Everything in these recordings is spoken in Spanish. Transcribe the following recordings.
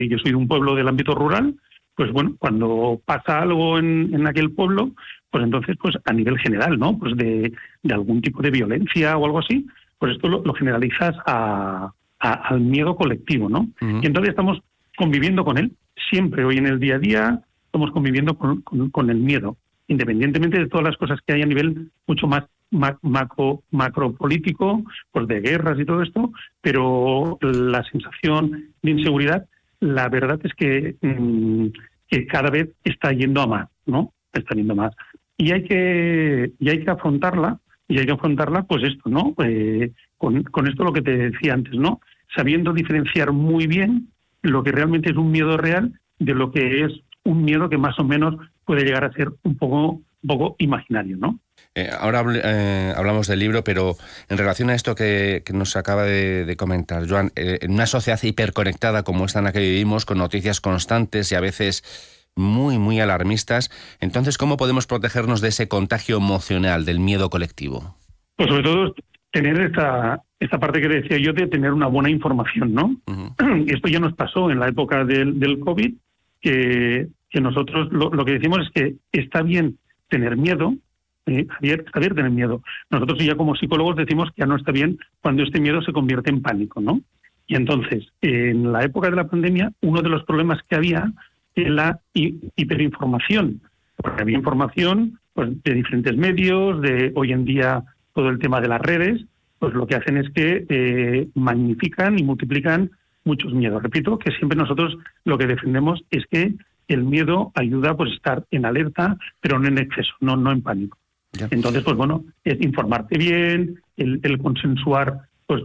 yo soy de un pueblo del ámbito rural, pues bueno, cuando pasa algo en aquel pueblo, pues entonces, pues a nivel general, ¿no? Pues de algún tipo de violencia o algo así, pues esto lo generalizas al miedo colectivo, ¿no? Uh-huh. Y entonces estamos conviviendo con él. Siempre, hoy en el día a día, estamos conviviendo con el miedo, independientemente de todas las cosas que hay a nivel mucho más macropolítico, pues de guerras y todo esto, pero la sensación de inseguridad, la verdad es que cada vez está yendo a más, ¿no? Está yendo más. Y hay que afrontarla, pues esto, ¿no? Con esto lo que te decía antes, ¿no? Sabiendo diferenciar muy bien lo que realmente es un miedo real de lo que es un miedo que más o menos puede llegar a ser un poco imaginario, ¿no? Ahora hablamos del libro, pero en relación a esto que nos acaba de comentar Joan, en una sociedad hiperconectada como esta en la que vivimos, con noticias constantes y a veces muy, muy alarmistas, entonces, ¿cómo podemos protegernos de ese contagio emocional, del miedo colectivo? Pues sobre todo tener esta parte que decía yo de tener una buena información, ¿no? Uh-huh. Esto ya nos pasó en la época del COVID, que nosotros lo que decimos es que está bien tener miedo, Javier, está bien tener miedo. Nosotros ya como psicólogos decimos que ya no está bien cuando este miedo se convierte en pánico, ¿no? Y entonces, en la época de la pandemia, uno de los problemas que había era la hiperinformación, porque había información pues, de diferentes medios, de hoy en día todo el tema de las redes, pues lo que hacen es que magnifican y multiplican muchos miedos. Repito que siempre nosotros lo que defendemos es que el miedo ayuda pues, a estar en alerta, pero no en exceso, no en pánico. Ya. Entonces, pues bueno, es informarte bien, el consensuar, pues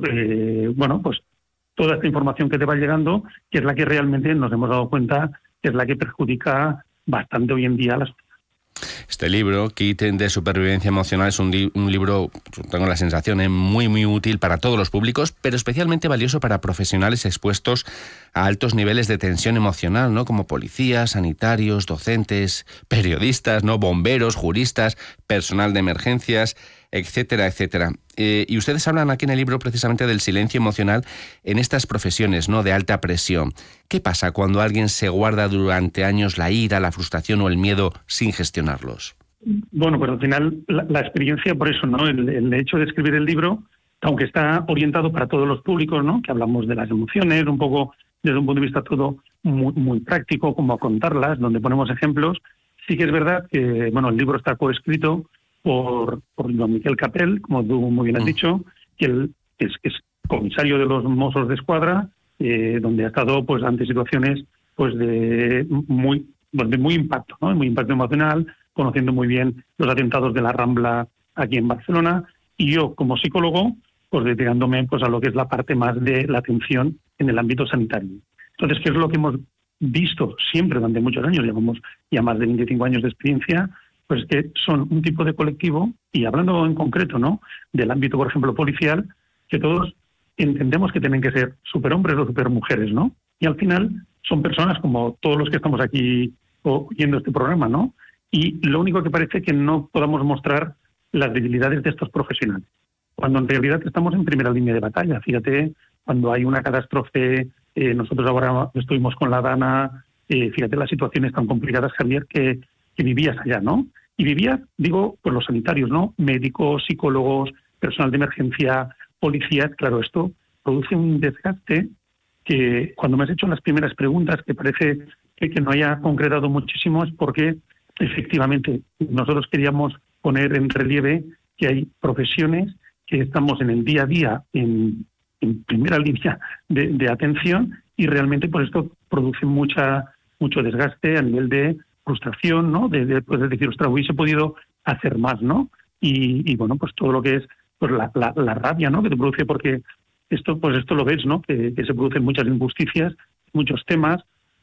pues toda esta información que te va llegando, que es la que realmente nos hemos dado cuenta que es la que perjudica bastante hoy en día a las personas. Este libro, Kit de Supervivencia Emocional, es un libro, tengo la sensación, muy, muy útil para todos los públicos, pero especialmente valioso para profesionales expuestos a altos niveles de tensión emocional, ¿no? Como policías, sanitarios, docentes, periodistas, ¿no? Bomberos, juristas, personal de emergencias, etcétera, etcétera. Y ustedes hablan aquí en el libro precisamente del silencio emocional en estas profesiones, ¿no? De alta presión. ¿Qué pasa cuando alguien se guarda durante años la ira, la frustración o el miedo sin gestionarlos? Bueno, pues al final la experiencia, por eso, ¿no? El hecho de escribir el libro, aunque está orientado para todos los públicos, ¿no? Que hablamos de las emociones, un poco desde un punto de vista todo muy, muy práctico, como a contarlas, donde ponemos ejemplos. Sí que es verdad que, bueno, el libro está coescrito por don Miquel Capel, como tú muy bien has dicho, que él es comisario de los Mossos de Escuadra, donde ha estado pues ante situaciones pues de muy impacto, ¿no? Muy impacto emocional, conociendo muy bien los atentados de la Rambla aquí en Barcelona, y yo como psicólogo pues dedicándome pues a lo que es la parte más de la atención en el ámbito sanitario. Entonces, ¿qué es lo que hemos visto siempre durante muchos años? Llevamos ya más de 25 años de experiencia, pues que son un tipo de colectivo, y hablando en concreto, ¿no? Del ámbito, por ejemplo, policial, que todos entendemos que tienen que ser superhombres o supermujeres, ¿no? Y al final son personas como todos los que estamos aquí oyendo este programa, ¿no? Y lo único que parece que no podamos mostrar las debilidades de estos profesionales, cuando en realidad estamos en primera línea de batalla. Fíjate, cuando hay una catástrofe, nosotros ahora estuvimos con la Dana, fíjate las situaciones tan complicadas, Javier, que vivías allá, ¿no? Y vivías, digo, pues los sanitarios, ¿no? Médicos, psicólogos, personal de emergencia, policías. Claro, esto produce un desgaste que cuando me has hecho las primeras preguntas, que parece que no haya concretado muchísimo, es porque efectivamente nosotros queríamos poner en relieve que hay profesiones que estamos en el día a día en primera línea de atención, y realmente pues esto produce mucho desgaste a nivel de frustración, ¿no? De decir, ostras, hubiese podido hacer más, ¿no? Y bueno, pues todo lo que es pues la rabia, ¿no? Que te produce, porque esto lo ves, ¿no? Que se producen muchas injusticias, muchos temas,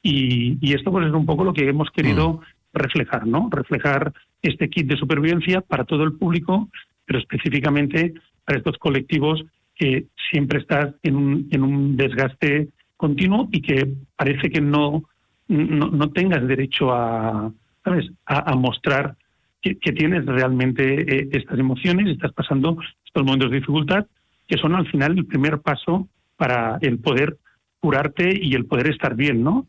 y esto pues es un poco lo que hemos querido reflejar, ¿no? Reflejar este kit de supervivencia para todo el público, pero específicamente para estos colectivos que siempre estás en un desgaste continuo y que parece que no tengas derecho a mostrar que tienes realmente estas emociones, estás pasando estos momentos de dificultad, que son al final el primer paso para el poder curarte y el poder estar bien, ¿no?